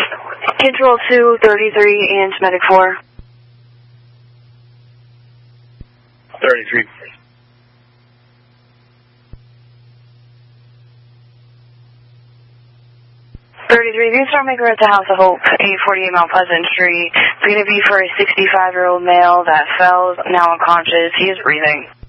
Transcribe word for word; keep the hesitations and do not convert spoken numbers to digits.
Control two, thirty-three, and Medic four. thirty-three. thirty-three, View Star Maker at the House of Hope, eight forty-eight Mount Pleasant Street. It's going to be for a sixty-five-year-old male that fell, now unconscious. He is breathing.